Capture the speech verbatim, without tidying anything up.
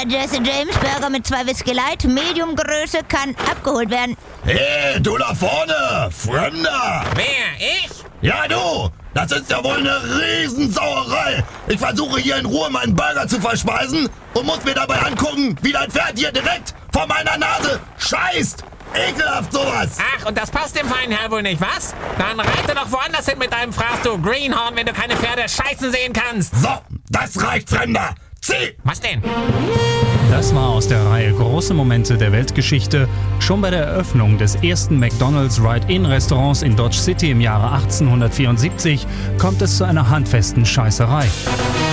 Jesse James, Burger mit zwei Whisky Light, Medium-Größe, kann abgeholt werden. Hey, du da vorne, Fremder! Wer, ich? Ja, du! Das ist ja wohl eine Riesensauerei! Ich versuche hier in Ruhe meinen Burger zu verspeisen und muss mir dabei angucken, wie dein Pferd hier direkt vor meiner Nase scheißt! Ekelhaft sowas! Ach, und das passt dem feinen Herrn wohl nicht, was? Dann reite doch woanders hin mit deinem Fraß, du Greenhorn, wenn du keine Pferde scheißen sehen kannst! So, das reicht, Fremder! Zieh! Was denn? Das war aus der Reihe Große Momente der Weltgeschichte. Schon bei der Eröffnung des ersten McDonald's Ride-In-Restaurants in Dodge City im Jahre achtzehnhundertvierundsiebzig kommt es zu einer handfesten Scheißerei.